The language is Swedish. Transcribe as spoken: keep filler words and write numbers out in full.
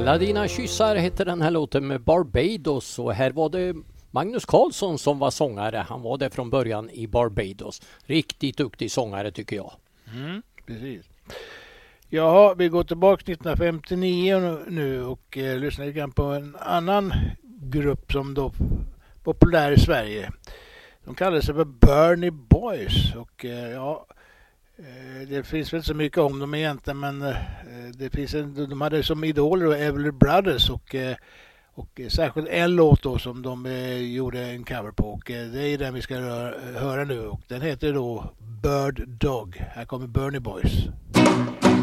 Alla dina kyssar heter den här låten med Barbados, och här var det Magnus Carlsson som var sångare. Han var där från början i Barbados. Riktigt duktig sångare tycker jag. Mm, precis. Ja, vi går tillbaka till nittonhundrafemtionio nu och eh, lyssnar lite grann på en annan grupp som då populär i Sverige. De kallar sig för Bernie Boys och eh, ja, eh, det finns väl så mycket om dem egentligen, men eh, det finns en, de hade som idoler då Everly Brothers och, eh, och särskilt en låt då som de eh, gjorde en cover på, och eh, det är den vi ska höra, höra nu, och den heter då Bird Dog. Här kommer Bernie Boys.